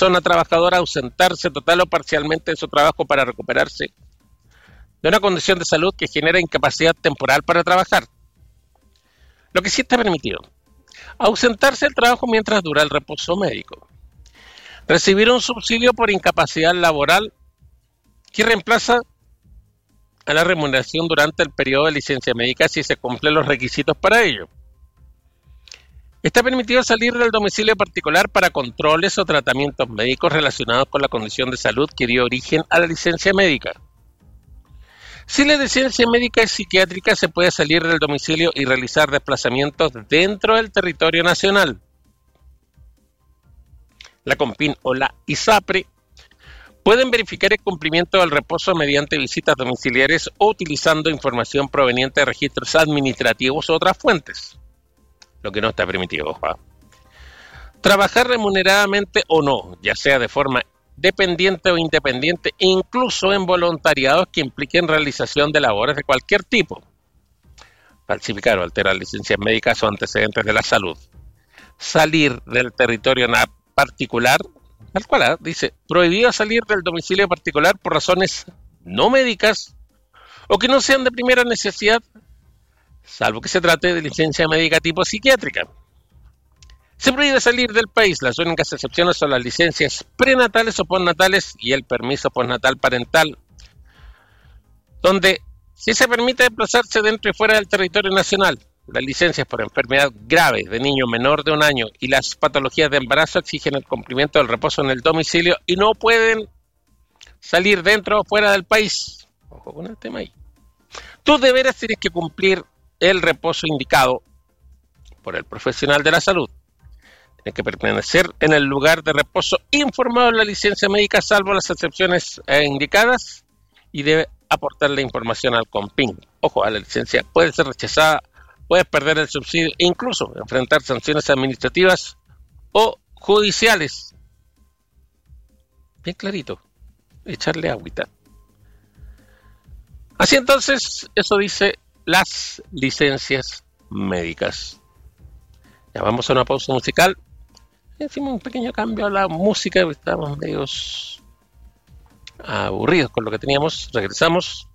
persona trabajadora ausentarse total o parcialmente de su trabajo para recuperarse de una condición de salud que genera incapacidad temporal para trabajar. Lo que sí está permitido: ausentarse del trabajo mientras dura el reposo médico. Recibir un subsidio por incapacidad laboral que reemplaza a la remuneración durante el periodo de licencia médica si se cumplen los requisitos para ello. Está permitido salir del domicilio particular para controles o tratamientos médicos relacionados con la condición de salud que dio origen a la licencia médica. Si la licencia médica es psiquiátrica, se puede salir del domicilio y realizar desplazamientos dentro del territorio nacional. La CONPIN o la ISAPRE pueden verificar el cumplimiento del reposo mediante visitas domiciliares o utilizando información proveniente de registros administrativos u otras fuentes. Lo que no está permitido, ojo. Trabajar remuneradamente o no, ya sea de forma dependiente o independiente, incluso en voluntariados que impliquen realización de labores de cualquier tipo. Falsificar o alterar licencias médicas o antecedentes de la salud. Salir del territorio particular, tal cual, dice, prohibido salir del domicilio particular por razones no médicas o que no sean de primera necesidad, salvo que se trate de licencia médica tipo psiquiátrica. Se prohíbe salir del país. Las únicas excepciones son las licencias prenatales o postnatales y el permiso postnatal parental, donde sí se permite desplazarse dentro y fuera del territorio nacional. Las licencias por enfermedad grave de niño menor de 1 año y las patologías de embarazo exigen el cumplimiento del reposo en el domicilio y no pueden salir dentro o fuera del país. Ojo con el tema ahí. Tú deberás tienes que cumplir el reposo indicado por el profesional de la salud. Tienes que permanecer en el lugar de reposo informado en la licencia médica, salvo las excepciones indicadas, y debe aportar la información al CONPIN. Ojo, a la licencia puede ser rechazada, puedes perder el subsidio e incluso enfrentar sanciones administrativas o judiciales. Bien clarito, echarle agüita. Así entonces, eso dice las licencias médicas. Ya vamos a una pausa musical. Hicimos un pequeño cambio a la música, estábamos medio aburridos con lo que teníamos. Regresamos.